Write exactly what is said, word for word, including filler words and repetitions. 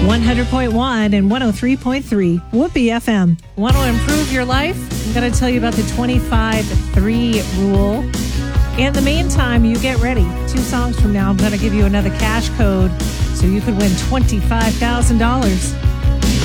one hundred point one and one oh three point three Whoopee F M. Want to improve your life? I'm going to tell you about the twenty-five three rule. In the meantime, you get ready. Two songs from now, I'm going to give you another cash code so you could win twenty-five thousand dollars.